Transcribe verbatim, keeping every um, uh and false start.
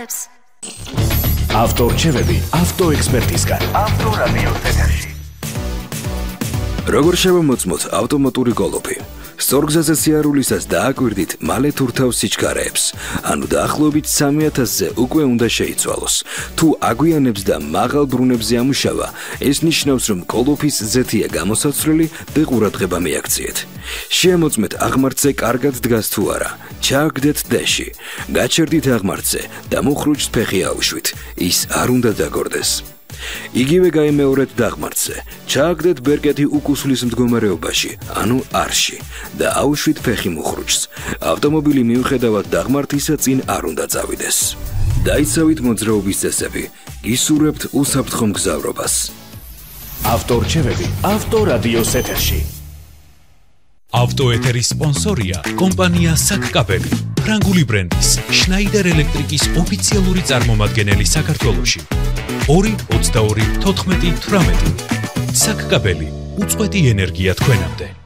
ავტორჩევები ავტოექსპერტისგან. ავტორადიო ეთერში. როგორ შევამოწმოთ ავტომატური კოლოფი? სწორგზაზე სიარულისას დააკვირდით მალე თურთავს სიჩქარეებს, ანუ დაახლოებით სამი ათასზე უკვე უნდა შეიცვალოს. თუ აგვიანებს და მაღალ ბრუნებზე ამუშავა, ეს ნიშნავს, რომ კოლოფის ზეთია გამოსაცვლელი და ყურადღება მიაქციეთ. შეამოწმეთ აღმართზე კარგად დგას თუ არა, ჩააგდეთ დეში, გაჩერდით აღმართზე და მუხრუჭს ფეხი აუშვით, ის არ უნდა დაგორდეს. იგივე გაიმეორეთ დაღმართზე, ჩააგდეთ ბერკეტი უკუსვლის მდგომარეობაში, ანუ არში და აუშვით ფეხი მუხრუჭს. ავტომობილი მიუხედავად დაღმართისა წინ არ უნდა წავიდეს. დაიცავით მოძრაობის წესები, გისურვებთ უსაფრთხო მგზავრობას. ავტორჩევები ავტორადიოს ეთერში. ავტოეთერის სპონსორია კომპანია საკკაბელი, ფრანგული ბრენდის შნაიდერ ელექტრიკის ოფიციალური წარმომადგენელი საქართველოში. ორი ოცდაორი თოთხმეტი თვრამეტი. საკკაბელი, უწყვეტი ენერგია თქვენამდე.